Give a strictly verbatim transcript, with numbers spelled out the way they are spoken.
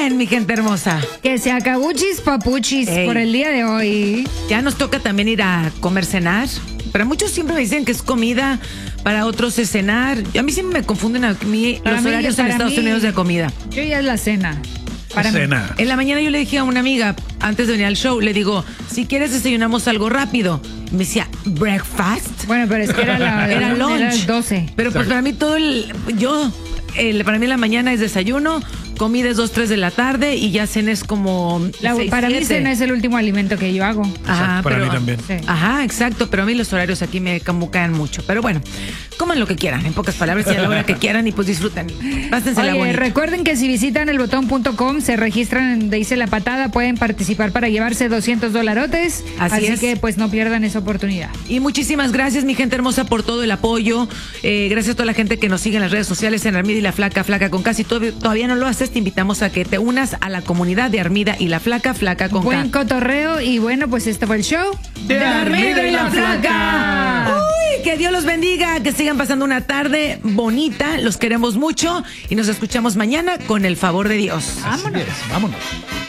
creen, mi gente hermosa? Que se acabuchis papuchis Ey. por el día de hoy. Ya nos toca también ir a comer, cenar. Para muchos siempre me dicen que es comida, para otros es cenar. A mí siempre me confunden a mí Para los mí, horarios en para Estados mí- Unidos de comida. Yo ya es la cena. Para mí. Cena. En la mañana yo le dije a una amiga, antes de venir al show, le digo, si quieres desayunamos algo rápido. Me decía, ¿breakfast? Bueno, pero es que era la Era lunch. las doce. Pero pues Exacto. para mí todo el... Yo, el, para mí la mañana es desayuno, comida es dos, tres de la tarde y ya cena es como La- seis, para mí siete. cena es el último alimento que yo hago. Ajá, Para pero- mí también. Sí. Ajá, exacto, pero a mí los horarios aquí me camucan mucho. Pero bueno, coman lo que quieran, en pocas palabras, y a la hora que quieran y pues disfruten. Pásensela Oye, bonito. recuerden que si visitan el botón punto com, se registran en donde dice La Patada, pueden participar para llevarse doscientos dolarotes. Así Así, es. que pues no pierdan esa oportunidad. Y muchísimas gracias, mi gente hermosa, por todo el apoyo. Eh, gracias a toda la gente que nos sigue en las redes sociales, en Armida y la Flaca, Flaca con K. Si todavía, todavía no lo haces, te invitamos a que te unas a la comunidad de Armida y la Flaca, Flaca con Buen K. cotorreo y bueno, pues este fue el show De Armida y la Flaca. Uy, que Dios los bendiga, que sigan pasando una tarde bonita. Los queremos mucho y nos escuchamos mañana con el favor de Dios. Así es, vámonos.